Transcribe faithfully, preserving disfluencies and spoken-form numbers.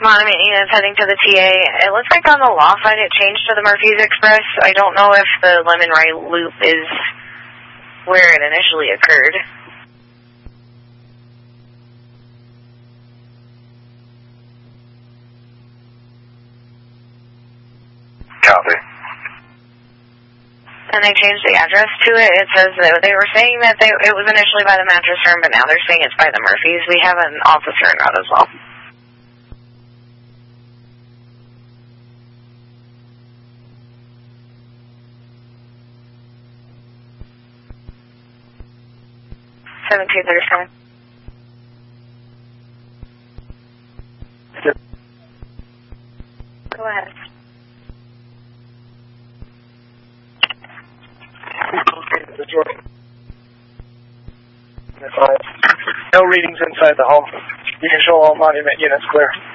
Monument units heading to the T A. It looks like on the law side it changed to the Murphy's Express. I don't know if the Lemon Rye Loop is where it initially occurred. Copy. And they changed the address to it. It says that they were saying that they, it was initially by the mattress firm, but now they're saying it's by the Murphys. We have an officer en route as well. seventeen thirty-seven. Go ahead. No readings inside the home. You can show all monument units clear.